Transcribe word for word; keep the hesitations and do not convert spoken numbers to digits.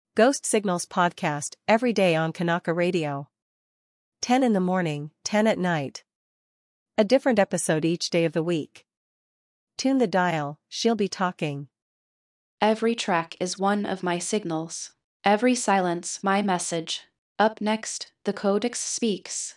Ghost Signals podcast every day on Kanaka Radio. ten in the morning, ten at night. A different episode each day of the week. Tune the dial, she'll be talking. Every track is one of my signals. Every silence my message. Up next, the Codex speaks.